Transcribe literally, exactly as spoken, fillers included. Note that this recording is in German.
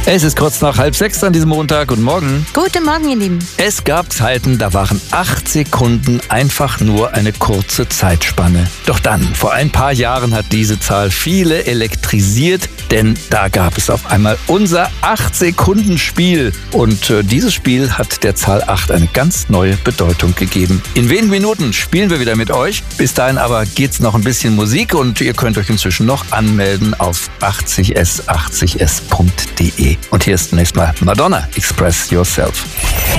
Es ist kurz nach halb sechs an diesem Montag. Guten Morgen. Guten Morgen, ihr Lieben. Es gab Zeiten, da waren acht Sekunden einfach nur eine kurze Zeitspanne. Doch dann, vor ein paar Jahren, hat diese Zahl viele elektrisiert, denn da gab es auf einmal unser acht-Sekunden-Spiel. Und äh, dieses Spiel hat der Zahl acht eine ganz neue Bedeutung gegeben. In wenigen Minuten spielen wir wieder mit euch. Bis dahin aber geht's noch ein bisschen Musik und ihr könnt euch inzwischen noch anmelden auf achtzig s achtzig s punkt de. Und hier ist zunächst mal Madonna, Express Yourself.